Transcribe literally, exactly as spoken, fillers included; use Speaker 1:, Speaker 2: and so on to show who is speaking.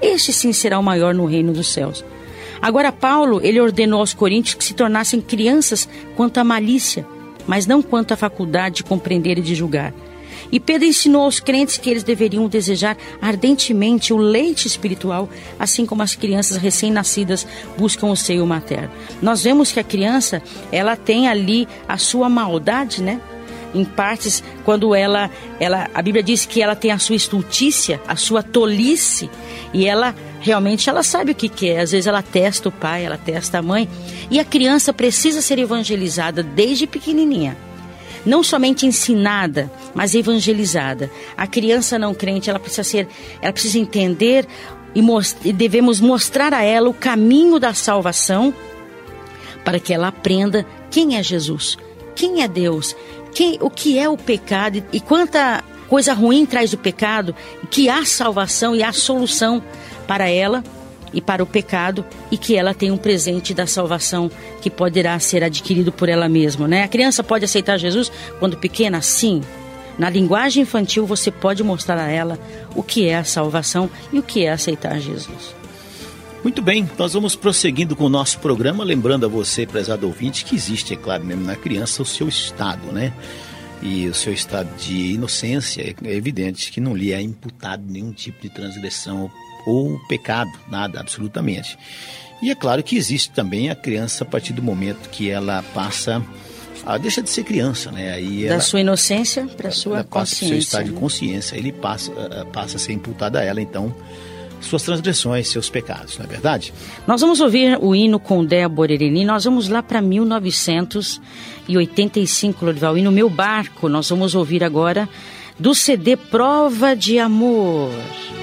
Speaker 1: Este sim será o maior no reino dos céus. Agora Paulo, ele ordenou aos coríntios que se tornassem crianças quanto à malícia, mas não quanto à faculdade de compreender e de julgar. E Pedro ensinou aos crentes que eles deveriam desejar ardentemente o leite espiritual, assim como as crianças recém-nascidas buscam o seio materno. Nós vemos que a criança, ela tem ali a sua maldade, né? Em partes, quando ela, ela, a Bíblia diz que ela tem a sua estultícia, a sua tolice, e ela realmente ela sabe o que quer. Às vezes ela testa o pai, ela testa a mãe, e a criança precisa ser evangelizada desde pequenininha. Não somente ensinada, mas evangelizada. A criança não crente, ela precisa ser, ela precisa entender e, most, e devemos mostrar a ela o caminho da salvação para que ela aprenda quem é Jesus, quem é Deus, quem, o que é o pecado e quanta coisa ruim traz o pecado, que há salvação e há solução para ela e para o pecado, e que ela tem um presente da salvação que poderá ser adquirido por ela mesma, né? A criança pode aceitar Jesus quando pequena? Sim. Na linguagem infantil você pode mostrar a ela o que é a salvação e o que é aceitar Jesus.
Speaker 2: Muito bem, nós vamos prosseguindo com o nosso programa, lembrando a você, prezado ouvinte, que existe, é claro, mesmo na criança, o seu estado, né? E o seu estado de inocência, é evidente que não lhe é imputado nenhum tipo de transgressão ou pecado, nada, absolutamente. E é claro que existe também a criança a partir do momento que ela passa, a, deixa de ser criança, né? Aí
Speaker 1: da
Speaker 2: ela,
Speaker 1: sua inocência para a sua consciência.
Speaker 2: Seu estado de consciência, ele passa, passa a ser imputado a ela, então, suas transgressões, seus pecados, não é verdade?
Speaker 1: Nós vamos ouvir o hino com Débora Ereni, nós vamos lá para mil novecentos e oitenta e cinco, Lorival, e no Meu Barco nós vamos ouvir agora do C D Prova de Amor.